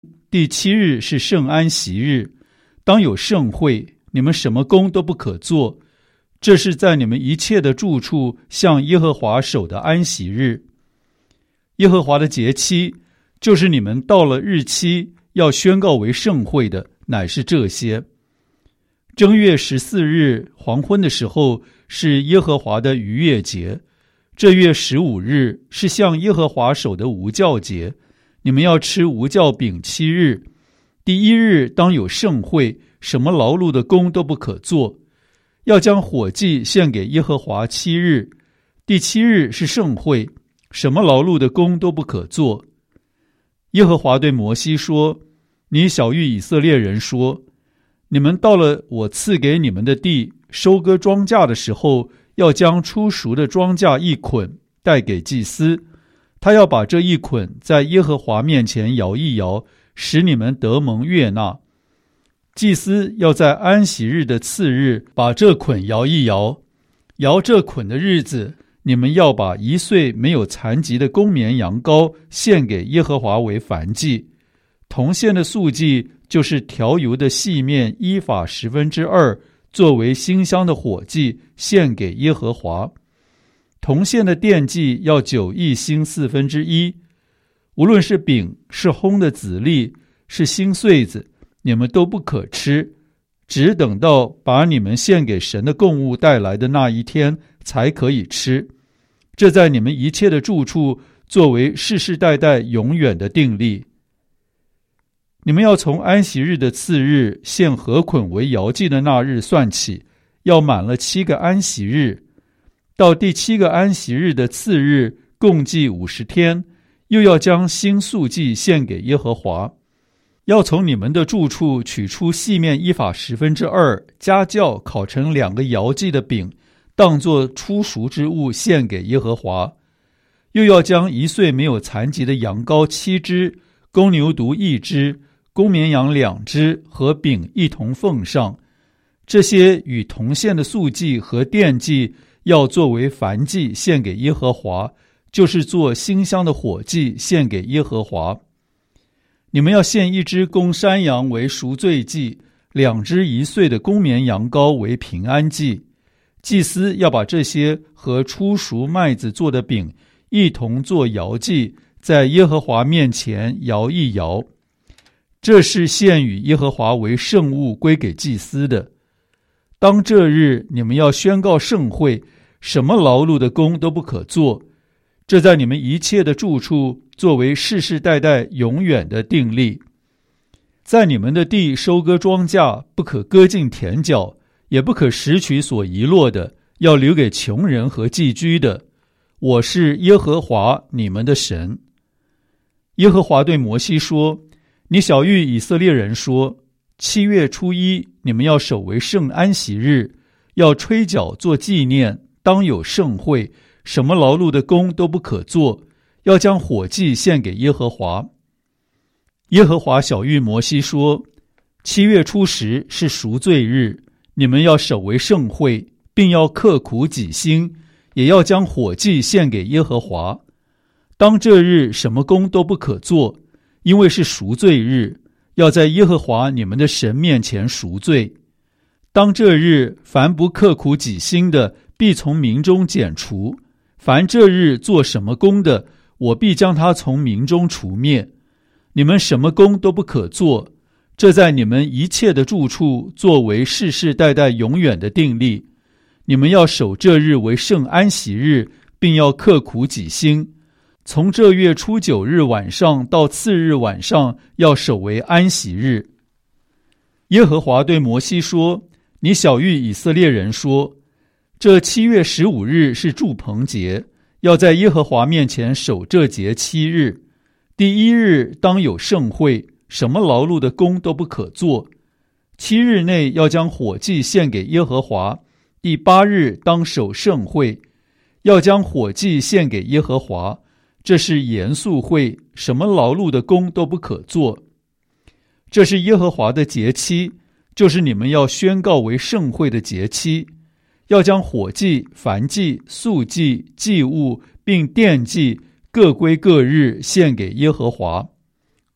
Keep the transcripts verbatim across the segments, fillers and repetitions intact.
第七日是圣安息日，当有盛会，你们什么工都不可做，这是在你们一切的住处向耶和华守的安息日。耶和华的节期，就是你们到了日期要宣告为盛会的，乃是这些：正月十四日黄昏的时候是耶和华的逾越节，这月十五日是向耶和华守的无酵节，你们要吃无酵饼七日。第一日当有盛会，什么劳碌的工都不可做，要将火祭献给耶和华七日。第七日是盛会，什么劳碌的工都不可做。耶和华对摩西说：你晓谕以色列人说，你们到了我赐给你们的地，收割庄稼的时候，要将初熟的庄稼一捆带给祭司，他要把这一捆在耶和华面前摇一摇，使你们得蒙悦纳。祭司要在安息日的次日把这捆摇一摇，摇这捆的日子，你们要把一岁没有残疾的公绵羊羔献给耶和华为燔祭。铜线的素祭就是调油的细面依法十分之二，作为馨香的火祭献给耶和华。铜线的奠祭要九一星四分之一。无论是饼，是烘的籽粒，是新穗子，你们都不可吃，只等到把你们献给神的供物带来的那一天才可以吃。这在你们一切的住处作为世世代代永远的定例。你们要从安息日的次日献禾捆为摇祭的那日算起，要满了七个安息日，到第七个安息日的次日共计五十天，又要将新素祭献给耶和华。要从你们的住处取出细面依法十分之二，加酵烤成两个摇祭的饼，当作初熟之物献给耶和华。又要将一岁没有残疾的羊羔七只，公牛犊一只，公绵羊两只和饼一同奉上。这些与铜线的素祭和奠祭要作为燔祭献给耶和华，就是做馨香的火祭献给耶和华。你们要献一只公山羊为赎罪祭，两只一岁的公绵羊羔为平安祭。祭司要把这些和初熟麦子做的饼一同做摇祭，在耶和华面前摇一摇。这是献与耶和华为圣物归给祭司的。当这日你们要宣告盛会，什么劳碌的工都不可做，这在你们一切的住处作为世世代代永远的定例。在你们的地收割庄稼，不可割尽田角，也不可拾取所遗落的，要留给穷人和寄居的。我是耶和华你们的神。耶和华对摩西说：你晓谕以色列人说，七月初一你们要守为圣安息日，要吹角做纪念，当有盛会，什么劳碌的工都不可做，要将火祭献给耶和华。耶和华晓谕摩西说：七月初十是赎罪日，你们要守为盛会，并要刻苦己心，也要将火祭献给耶和华。当这日什么工都不可做，因为是赎罪日，要在耶和华你们的神面前赎罪。当这日凡不刻苦己心的，必从民中剪除；凡这日做什么工的，我必将他从民中除灭。你们什么工都不可做，这在你们一切的住处作为世世代代永远的定例。你们要守这日为圣安息日，并要刻苦己心。从这月初九日晚上到次日晚上，要守为安息日。耶和华对摩西说：你晓谕以色列人说，这七月十五日是住棚节，要在耶和华面前守这节七日。第一日当有盛会，什么劳碌的工都不可做。七日内要将火祭献给耶和华。第八日当守盛会，要将火祭献给耶和华。这是严肃会，什么劳碌的工都不可做。这是耶和华的节期，就是你们要宣告为盛会的节期，要将火祭、燔祭、素祭、祭物并奠祭各归各日献给耶和华。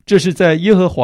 这是在耶和华